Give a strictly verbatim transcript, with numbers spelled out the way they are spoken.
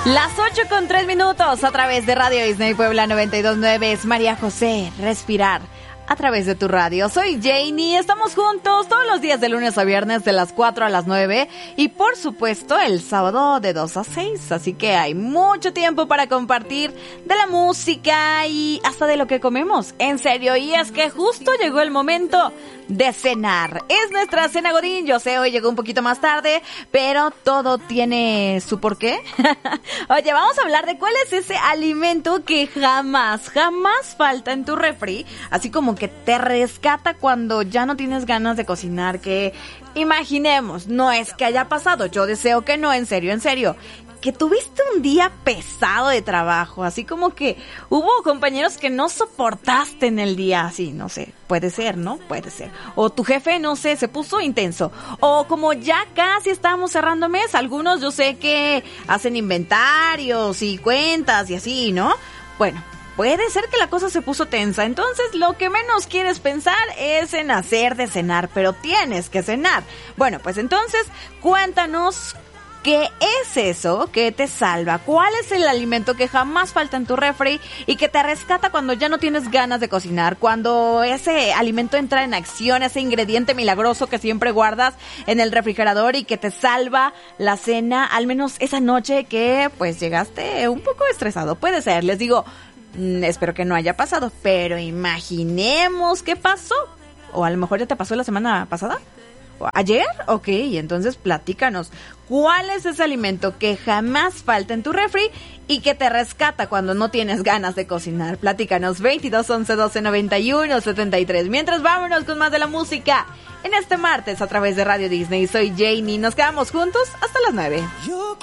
Las ocho con tres minutos a través de Radio Disney Puebla noventa y dos punto nueve es María José, respirar a través de tu radio. Soy Janie, estamos juntos todos los días de lunes a viernes de las cuatro a las nueve y por supuesto el sábado de dos a seis, así que hay mucho tiempo para compartir de la música y hasta de lo que comemos, en serio, y es que justo llegó el momento de cenar. Es nuestra cena Godín, yo sé, hoy llegó un poquito más tarde, pero todo tiene su porqué. Oye, vamos a hablar de cuál es ese alimento que jamás, jamás falta en tu refri, así como que te rescata cuando ya no tienes ganas de cocinar, que imaginemos, no es que haya pasado, yo deseo que no, en serio, en serio, que tuviste un día pesado de trabajo, así como que hubo compañeros que no soportaste en el día, así, no sé, puede ser, ¿no? Puede ser. O tu jefe, no sé, se puso intenso. O como ya casi estamos cerrando mes, algunos yo sé que hacen inventarios y cuentas y así, ¿no? Bueno, puede ser que la cosa se puso tensa, entonces lo que menos quieres pensar es en hacer de cenar, pero tienes que cenar. Bueno, pues entonces cuéntanos ¿qué es eso que te salva? ¿Cuál es el alimento que jamás falta en tu refri y que te rescata cuando ya no tienes ganas de cocinar? Cuando ese alimento entra en acción, ese ingrediente milagroso que siempre guardas en el refrigerador y que te salva la cena, al menos esa noche que pues llegaste un poco estresado. Puede ser, les digo, mmm, espero que no haya pasado, pero imaginemos qué pasó. O a lo mejor ya te pasó la semana pasada. ¿Ayer? Ok, entonces platícanos. ¿Cuál es ese alimento que jamás falta en tu refri y que te rescata cuando no tienes ganas de cocinar? Platícanos, veintidós, once, doce, noventa y uno, setenta y tres. Mientras vámonos con más de la música en este martes a través de Radio Disney. Soy Janie, nos quedamos juntos hasta las nueve.